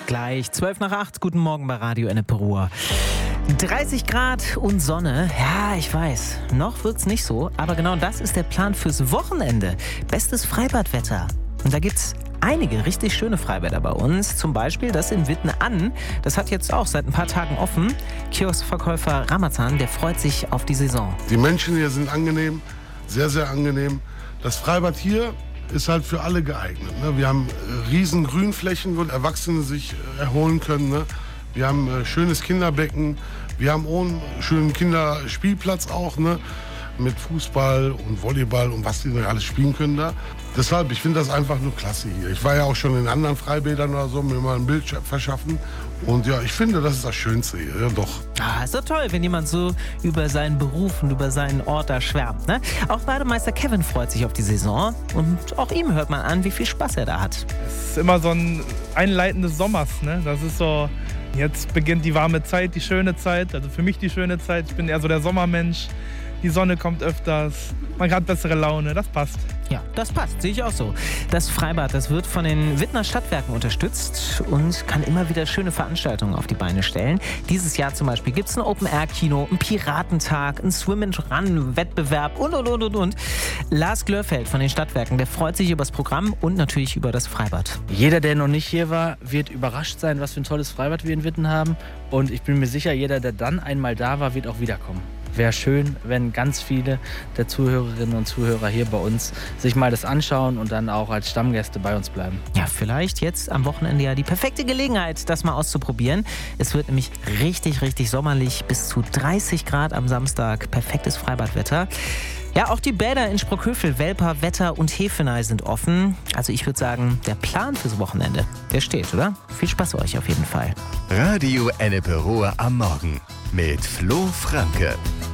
gleich. 7:55, guten Morgen bei Radio Ennepe-Ruhr. 30 Grad und Sonne. Ja, ich weiß, noch wird's nicht so, aber genau das ist der Plan fürs Wochenende. Bestes Freibadwetter. Und da gibt's einige richtig schöne Freibäder bei uns. Zum Beispiel das in Witten-An. Das hat jetzt auch seit ein paar Tagen offen. Kioskverkäufer Ramazan, der freut sich auf die Saison. Die Menschen hier sind angenehm, sehr, sehr angenehm. Das Freibad hier ist halt für alle geeignet. Ne? Wir haben riesen Grünflächen, wo Erwachsene sich erholen können. Ne? Wir haben schönes Kinderbecken. Wir haben auch einen schönen Kinderspielplatz auch, ne? Mit Fußball und Volleyball und was die noch alles spielen können da. Deshalb, ich finde das einfach nur klasse hier. Ich war ja auch schon in anderen Freibädern oder so, mir mal ein Bild verschaffen. Und ja, ich finde, das ist das Schönste hier, ja doch. Ah, ist doch toll, wenn jemand so über seinen Beruf und über seinen Ort da schwärmt, ne? Auch Bademeister Kevin freut sich auf die Saison und auch ihm hört man an, wie viel Spaß er da hat. Es ist immer so ein Einleiten des Sommers, ne? Das ist so, jetzt beginnt die warme Zeit, die schöne Zeit, also für mich die schöne Zeit. Ich bin eher so der Sommermensch. Die Sonne kommt öfters, man hat bessere Laune, das passt. Ja, das passt, sehe ich auch so. Das Freibad, das wird von den Wittner Stadtwerken unterstützt und kann immer wieder schöne Veranstaltungen auf die Beine stellen. Dieses Jahr zum Beispiel gibt es ein Open-Air-Kino, einen Piratentag, einen Swim-and-Run-Wettbewerb und. Lars Glörfeld von den Stadtwerken, der freut sich über das Programm und natürlich über das Freibad. Jeder, der noch nicht hier war, wird überrascht sein, was für ein tolles Freibad wir in Witten haben. Und ich bin mir sicher, jeder, der dann einmal da war, wird auch wiederkommen. Wäre schön, wenn ganz viele der Zuhörerinnen und Zuhörer hier bei uns sich mal das anschauen und dann auch als Stammgäste bei uns bleiben. Ja, vielleicht jetzt am Wochenende ja die perfekte Gelegenheit, das mal auszuprobieren. Es wird nämlich richtig, richtig sommerlich, bis zu 30 Grad am Samstag. Perfektes Freibadwetter. Ja, auch die Bäder in Sprockhövel, Welper, Wetter und Hefenay sind offen. Also ich würde sagen, der Plan fürs Wochenende, der steht, oder? Viel Spaß euch auf jeden Fall. Radio Ennepe-Ruhr am Morgen mit Flo Franke.